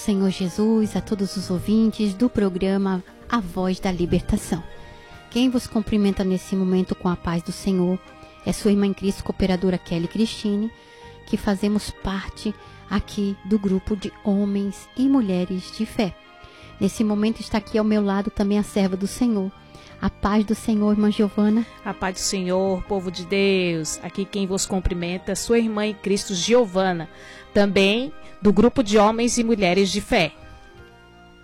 Senhor Jesus, a todos os ouvintes do programa A Voz da Libertação. Quem vos cumprimenta nesse momento com a paz do Senhor é sua irmã em Cristo, cooperadora Kelly Cristine, que fazemos parte aqui do grupo de homens e mulheres de fé. Nesse momento está aqui ao meu lado também a serva do Senhor. A paz do Senhor, irmã Giovana. A paz do Senhor, povo de Deus. Aqui quem vos cumprimenta é sua irmã em Cristo, Giovana, também do grupo de homens e mulheres de fé.